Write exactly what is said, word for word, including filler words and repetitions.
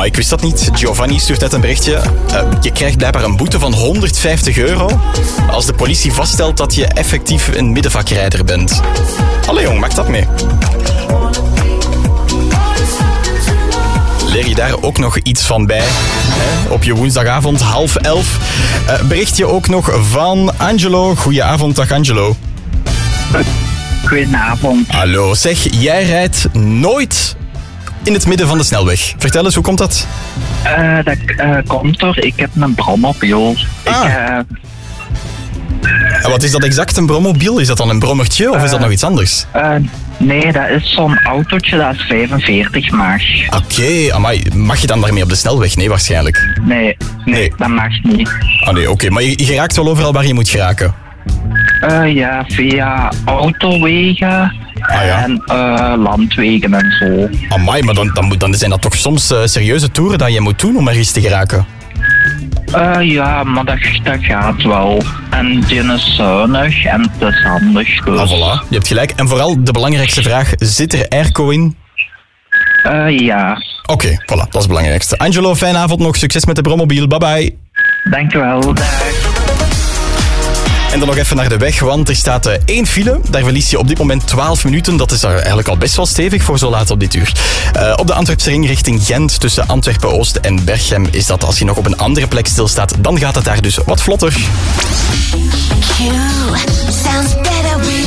ik wist dat niet. Giovanni stuurt net een berichtje. Uh, je krijgt blijkbaar een boete van honderdvijftig euro als de politie vaststelt dat je effectief een middenvakrijder bent. Allee jong, maak dat mee. Leer je daar ook nog iets van bij? Hè? Op je woensdagavond, half elf. Uh, berichtje ook nog van Angelo. Goedenavond, dag Angelo. Goedenavond. Hallo, zeg, jij rijdt nooit in het midden van de snelweg. Vertel eens, hoe komt dat? Uh, dat uh, komt door, ik heb een brommobiel. Ah. Ik, uh, En wat is dat exact, een brommobiel? Is dat dan een brommertje of uh, is dat nog iets anders? Uh, nee, dat is zo'n autootje dat is vijfenveertig mag. Oké, okay, amai, mag je dan daarmee op de snelweg? Nee, waarschijnlijk. Nee, nee, nee. Dat mag niet. Ah nee, oké, okay. Maar je, je raakt wel overal waar je moet geraken? Uh, ja, via autowegen ah, ja. en uh, landwegen en zo. Amai, maar dan, dan, moet, dan zijn dat toch soms uh, serieuze toeren dat je moet doen om ergens te geraken? Uh, ja, maar dat, dat gaat wel. En die is zuinig en het is handig. Dus. Ah, voilà. Je hebt gelijk. En vooral de belangrijkste vraag, zit er airco in? Uh, ja. Oké, okay, voilà, dat is het belangrijkste. Angelo, fijne avond nog. Succes met de brommobiel. Bye bye. Dankjewel. Dag. En dan nog even naar de weg, want er staat uh, één file. Daar verlies je op dit moment twaalf minuten. Dat is eigenlijk al best wel stevig voor zo laat op dit uur. Uh, op de Antwerpse ring richting Gent tussen Antwerpen-Oost en Berchem is dat. Als je nog op een andere plek stilstaat, dan gaat het daar dus wat vlotter. Q sounds better with